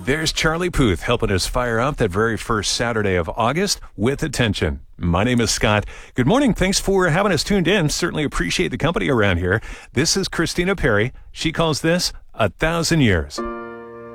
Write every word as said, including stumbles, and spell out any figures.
There's Charlie Puth helping us fire up that very first Saturday of August with attention. My name is Scott. Good morning. Thanks for having us tuned in. Certainly appreciate the company around here. This is Christina Perri. She calls this A Thousand Years.